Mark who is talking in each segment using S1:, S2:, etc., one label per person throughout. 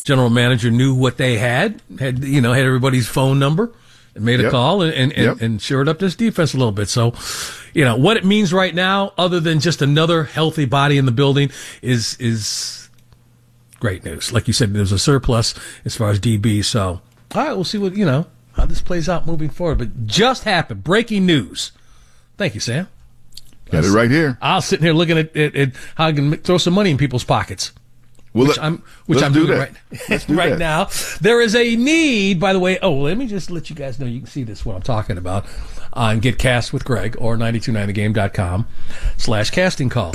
S1: general manager knew what they had everybody's phone number and made a call and shored up this defense a little bit. So, what it means right now, other than just another healthy body in the building, is great news. Like you said, there's a surplus as far as DB. So, all right, we'll see what, how this plays out moving forward. But just happened. Breaking news. Thank you, Sam.
S2: Got it right here.
S1: I was sitting here looking at how I can throw some money in people's pockets.
S2: Well,
S1: I'm doing right now. There is a need, by the way. Oh, let me just let you guys know. You can see this, what I'm talking about, on Get Cast with Greg or 929thegame.com/casting call.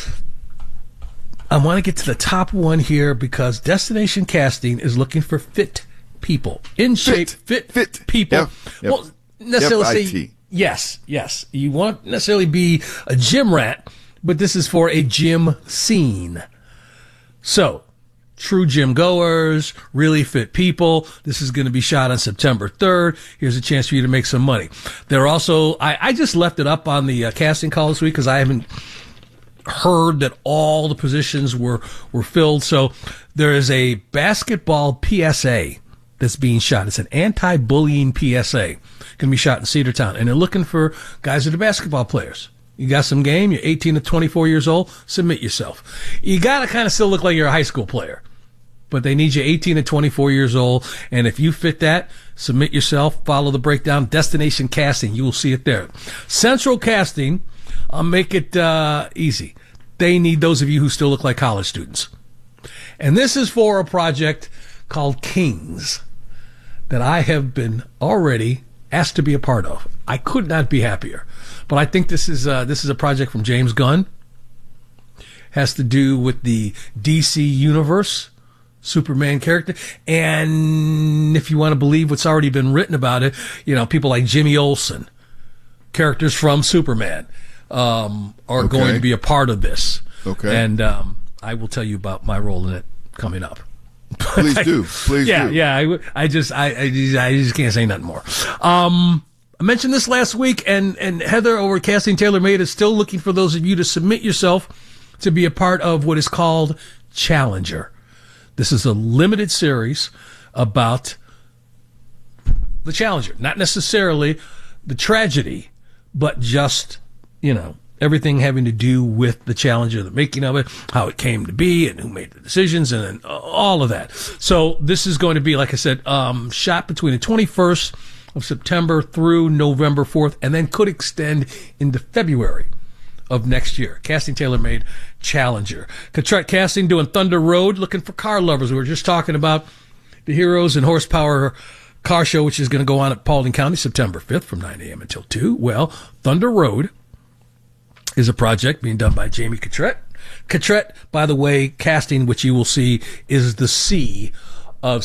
S1: I want to get to the top one here because Destination Casting is looking for fit people. In shape, fit people.
S2: Yep.
S1: Well, necessarily say, yes. You won't necessarily be a gym rat, but this is for a gym scene. So, true gym goers, really fit people. This is going to be shot on September 3rd. Here's a chance for you to make some money. There are also, I just left it up on the casting call this week because I haven't heard that all the positions were filled. So, there is a basketball PSA that's being shot. It's an anti-bullying PSA. Going to be shot in Cedartown. And they're looking for guys that are basketball players. You got some game, you're 18 to 24 years old, submit yourself. You got to kind of still look like you're a high school player. But they need you 18 to 24 years old. And if you fit that, submit yourself, follow the breakdown, Destination Casting. You will see it there. Central Casting, I'll make it easy. They need those of you who still look like college students. And this is for a project called Kings that I have been already asked to be a part of. I could not be happier. But I think this is a project from James Gunn. Has to do with the DC Universe, Superman character. And if you want to believe what's already been written about it, people like Jimmy Olsen, characters from Superman, are going to be a part of this. Okay. And I will tell you about my role in it coming up.
S2: Please do. Please do.
S1: Yeah. I just can't say nothing more. I mentioned this last week, and Heather over at Casting Tailor Made is still looking for those of you to submit yourself to be a part of what is called Challenger. This is a limited series about the Challenger, not necessarily the tragedy, but just, everything having to do with the Challenger, the making of it, how it came to be, and who made the decisions, and all of that. So this is going to be, like I said, shot between the 21st of September through November 4th, and then could extend into February of next year. Casting Tailor Made Challenger. Cotrette Casting doing Thunder Road, looking for car lovers. We were just talking about the Heroes and Horsepower car show, which is going to go on at Paulding County September 5th from 9 a.m. until 2. Well, Thunder Road is a project being done by Jamie Cotrette. Cotrette, by the way, casting, which you will see, is the C of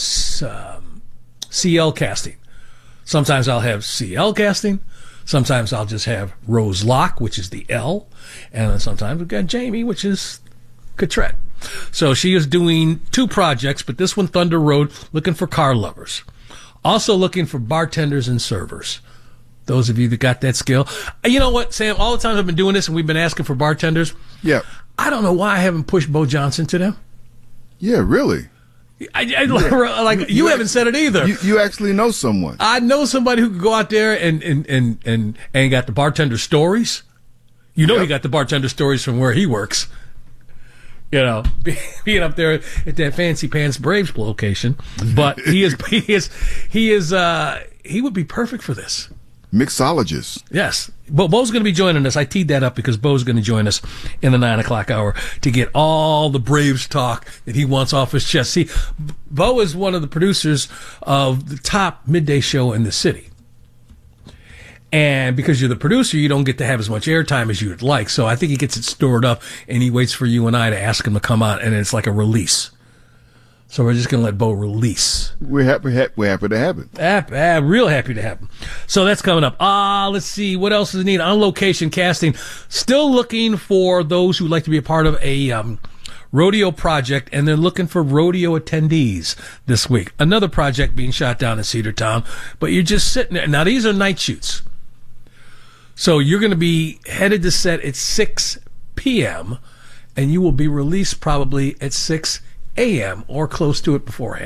S1: CL Casting. Sometimes I'll have CL Casting. Sometimes I'll just have Rose Locke, which is the L. And then sometimes we've got Jamie, which is Cotrette. So she is doing 2 projects, but this one, Thunder Road, looking for car lovers. Also looking for bartenders and servers. Those of you that got that skill. You know what, Sam? All the times I've been doing this and we've been asking for bartenders. Yeah. I don't know why I haven't pushed Bo Johnson to them.
S2: Yeah, really?
S1: You haven't said it either.
S2: You actually know someone.
S1: I know somebody who could go out there and got the bartender stories. He got the bartender stories from where he works. Being up there at that Fancy Pants Braves location. But he would be perfect for this.
S2: Mixologist.
S1: Yes. But Bo's going to be joining us. I teed that up because Bo's going to join us in the 9 o'clock hour to get all the Braves talk that he wants off his chest. See, Bo is one of the producers of the top midday show in the city. And because you're the producer, you don't get to have as much airtime as you would like. So I think he gets it stored up, and he waits for you and I to ask him to come on, and it's like a release. So we're just going to let Bo release.
S2: We're happy to have it.
S1: Real happy to have him. So that's coming up. Let's see. What else is needed? On Location Casting. Still looking for those who like to be a part of a rodeo project, and they're looking for rodeo attendees this week. Another project being shot down in Cedartown, but you're just sitting there. Now, these are night shoots. So you're going to be headed to set at 6 p.m., and you will be released probably at 6 a.m. or close to it beforehand.